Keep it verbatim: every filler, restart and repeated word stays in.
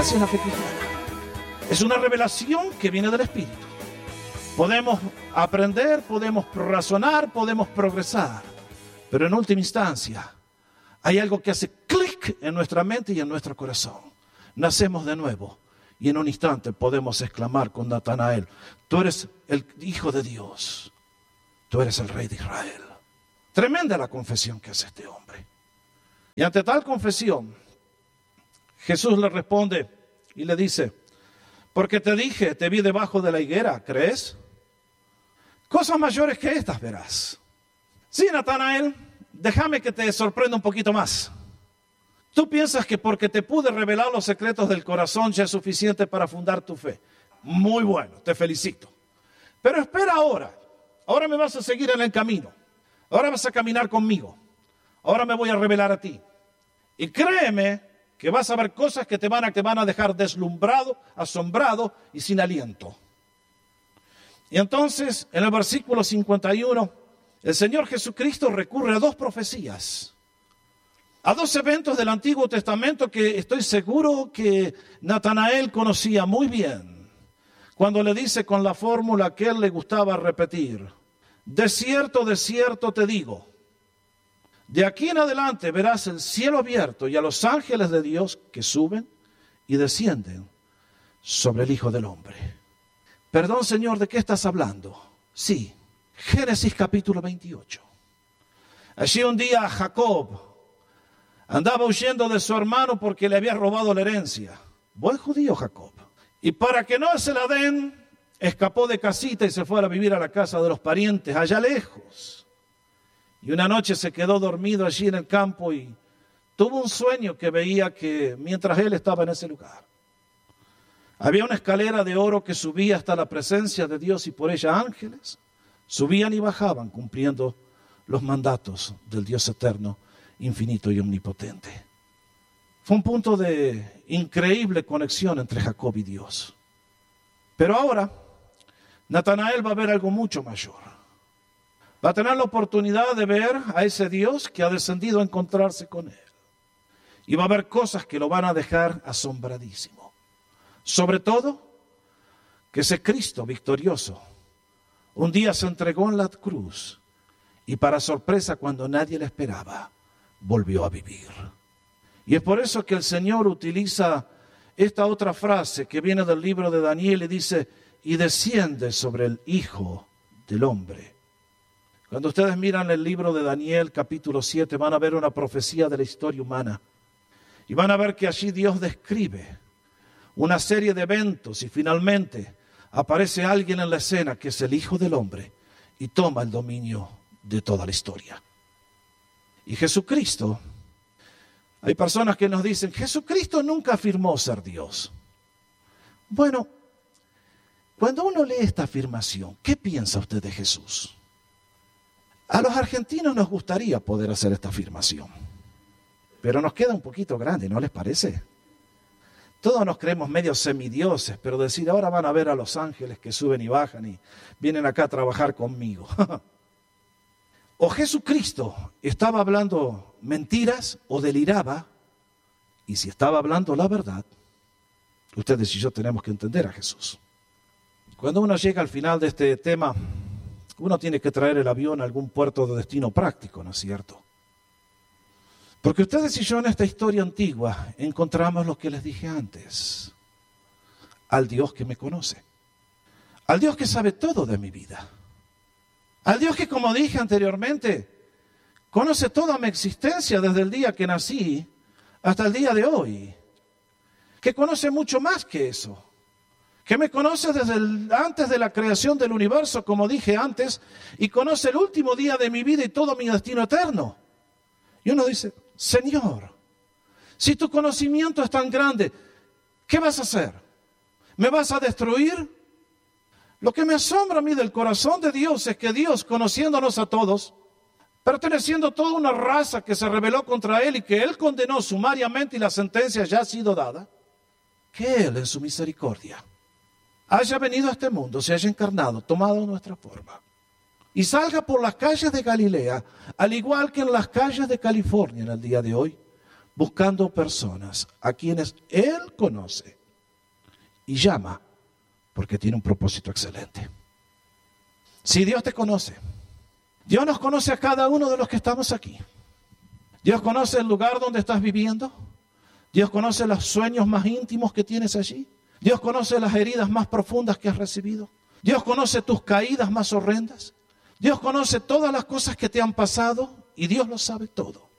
Así es la fe cristiana. Es una revelación que viene del Espíritu. Podemos aprender, podemos razonar, podemos progresar. Pero en última instancia, hay algo que hace clic en nuestra mente y en nuestro corazón. Nacemos de nuevo y en un instante podemos exclamar con Natanael: tú eres el Hijo de Dios, tú eres el Rey de Israel. Tremenda la confesión que hace este hombre. Y ante tal confesión, Jesús le responde y le dice: porque te dije, te vi debajo de la higuera, ¿crees? Cosas mayores que estas verás. Sí, Natanael, déjame que te sorprenda un poquito más. Tú piensas que porque te pude revelar los secretos del corazón ya es suficiente para fundar tu fe. Muy bueno, te felicito. Pero espera ahora. Ahora me vas a seguir en el camino. Ahora vas a caminar conmigo. Ahora me voy a revelar a ti. Y créeme que vas a ver cosas que te van a, te van a dejar deslumbrado, asombrado y sin aliento. Y entonces, en el versículo cincuenta y uno, el Señor Jesucristo recurre a dos profecías, a dos eventos del Antiguo Testamento que estoy seguro que Natanael conocía muy bien, cuando le dice con la fórmula que él le gustaba repetir: de cierto, de cierto te digo, de aquí en adelante verás el cielo abierto y a los ángeles de Dios que suben y descienden sobre el Hijo del Hombre. Perdón, Señor, ¿de qué estás hablando? Sí, Génesis capítulo veintiocho. Allí un día Jacob andaba huyendo de su hermano porque le había robado la herencia. Buen judío Jacob. Y para que no se la den, escapó de casita y se fue a vivir a la casa de los parientes, allá lejos. Y una noche se quedó dormido allí en el campo y tuvo un sueño que veía que mientras él estaba en ese lugar, había una escalera de oro que subía hasta la presencia de Dios y por ella ángeles subían y bajaban cumpliendo los mandatos del Dios eterno, infinito y omnipotente. Fue un punto de increíble conexión entre Jacob y Dios. Pero ahora Natanael va a ver algo mucho mayor. Va a tener la oportunidad de ver a ese Dios que ha descendido a encontrarse con él. Y va a ver cosas que lo van a dejar asombradísimo. Sobre todo, que ese Cristo victorioso un día se entregó en la cruz y para sorpresa cuando nadie le esperaba, volvió a vivir. Y es por eso que el Señor utiliza esta otra frase que viene del libro de Daniel y dice: y desciende sobre el Hijo del Hombre. Cuando ustedes miran el libro de Daniel capítulo siete van a ver una profecía de la historia humana y van a ver que allí Dios describe una serie de eventos y finalmente aparece alguien en la escena que es el Hijo del Hombre y toma el dominio de toda la historia. Y Jesucristo, hay personas que nos dicen: Jesucristo nunca afirmó ser Dios. Bueno, cuando uno lee esta afirmación, ¿qué piensa usted de Jesús? A los argentinos nos gustaría poder hacer esta afirmación, pero nos queda un poquito grande, ¿no les parece? Todos nos creemos medio semidioses, pero decir ahora van a ver a los ángeles que suben y bajan y vienen acá a trabajar conmigo. O Jesucristo estaba hablando mentiras o deliraba, y si estaba hablando la verdad, ustedes y yo tenemos que entender a Jesús. Cuando uno llega al final de este tema, uno tiene que traer el avión a algún puerto de destino práctico, ¿no es cierto? Porque ustedes y yo en esta historia antigua encontramos lo que les dije antes: al Dios que me conoce, al Dios que sabe todo de mi vida, al Dios que, como dije anteriormente, conoce toda mi existencia desde el día que nací hasta el día de hoy, que conoce mucho más que eso, que me conoce desde el, antes de la creación del universo, como dije antes, y conoce el último día de mi vida y todo mi destino eterno. Y uno dice: Señor, si tu conocimiento es tan grande, ¿qué vas a hacer? ¿Me vas a destruir? Lo que me asombra a mí del corazón de Dios es que Dios, conociéndonos a todos, perteneciendo a toda una raza que se rebeló contra Él y que Él condenó sumariamente y la sentencia ya ha sido dada, que Él en su misericordia haya venido a este mundo, se haya encarnado, tomado nuestra forma y salga por las calles de Galilea, al igual que en las calles de California en el día de hoy, buscando personas a quienes Él conoce y llama porque tiene un propósito excelente. Si Dios te conoce, Dios nos conoce a cada uno de los que estamos aquí. Dios conoce el lugar donde estás viviendo. Dios conoce los sueños más íntimos que tienes allí. Dios conoce las heridas más profundas que has recibido. Dios conoce tus caídas más horrendas. Dios conoce todas las cosas que te han pasado y Dios lo sabe todo.